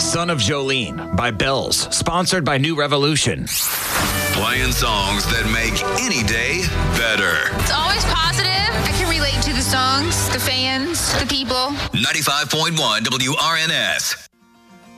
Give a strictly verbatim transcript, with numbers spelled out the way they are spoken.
Son of Jolene by Bells, sponsored by New Revolution. Playing songs that make any day better. It's always positive. I can relate to the songs, the fans, the people. ninety-five point one W R N S.